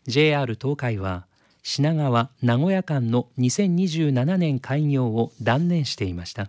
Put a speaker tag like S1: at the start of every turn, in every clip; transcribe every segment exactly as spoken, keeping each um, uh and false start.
S1: ジェイアール 東海は品川・名古屋間のにせんにじゅうななねん開業を断念していました。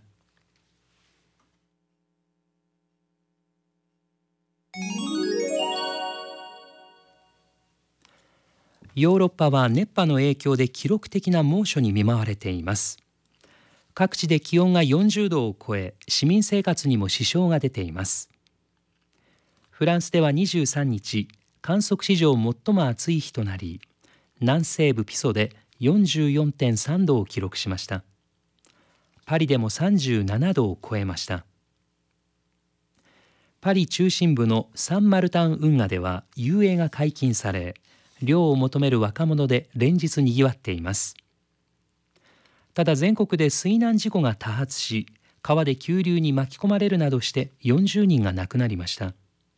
S1: ヨーロッパは熱波の影響で記録的な猛暑に見舞われています。各地で気温がよんじゅうどを超え、市民生活にも支障が出ています。フランスではにじゅうさんにち、観測史上最も暑い日となり、南西部ピソで よんじゅうよんてんさんどを記録しました。パリでもさんじゅうななどを超えました。パリ中心部のサンマルタン運河では遊泳が解禁され、涼を求める若者で連日にぎわっています。ただ全国で水難事故が多発し、川で急流に巻き込まれるなどしてよんじゅうにんが亡くなりました。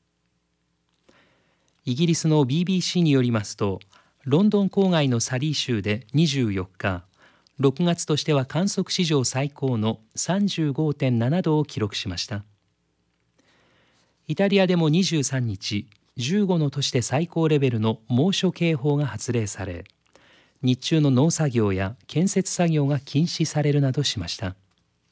S1: イギリスの ビービーシー によりますと、ロンドン郊外のサリー州でにじゅうよっか、ろくがつとしては観測史上最高の さんじゅうごてんななどを記録しました。イタリアでもにじゅうさんにち、じゅうごの都市で最高レベルの猛暑警報が発令され、日中の農作業や建設作業が禁止されるなどしました。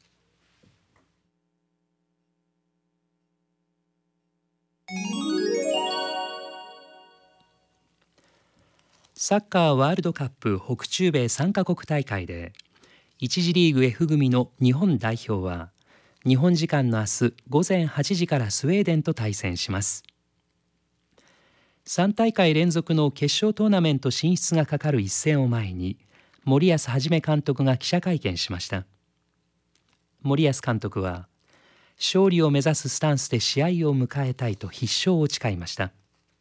S1: サッカーワールドカップ北中米さんカ国大会で、いち次リーグ F 組の日本代表は、日本時間の明日ごぜんはちじからスウェーデンと対戦します。さんたいかい連続の決勝トーナメント進出がかかる一戦を前に、森保一監督が記者会見しました。森保監督は、勝利を目指すスタンスで試合を迎えたいと必勝を誓いました。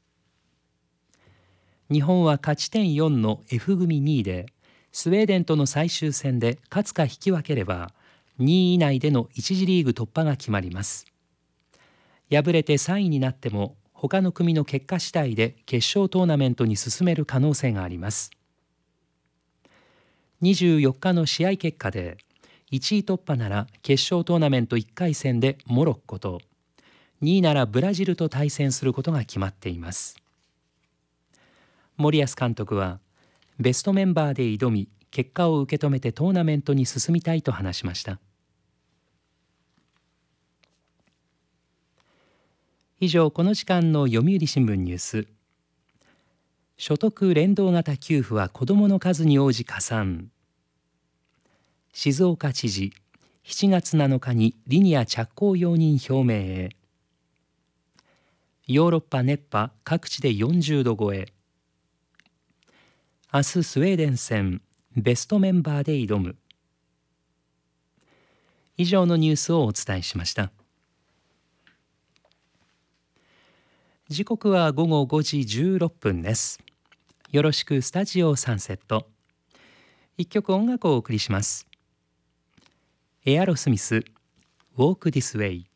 S1: 日本は勝ち点よんの F 組にいで、スウェーデンとの最終戦で勝つか引き分ければ、にい以内でのいち次リーグ突破が決まります。敗れてさんいになっても、他の組の結果次第で決勝トーナメントに進める可能性があります。にじゅうよっかの試合結果で、いちい突破なら決勝トーナメントいっかい戦でモロッコと、にいならブラジルと対戦することが決まっています。森保監督は、ベストメンバーで挑み、結果を受け止めてトーナメントに進みたいと話しました。以上、この時間の読売新聞ニュース。所得連動型給付は子どもの数に応じ加算。静岡知事、しちがつなのかにリニア着工容認表明へ。ヨーロッパ熱波、各地でよんじゅうど超え。明日スウェーデン戦、ベストメンバーで挑む。以上のニュースをお伝えしました。時刻はごごごじじゅうろっぷんです。よろしくスタジオサンセット。一曲音楽をお送りします。エアロスミス、Walk This Way。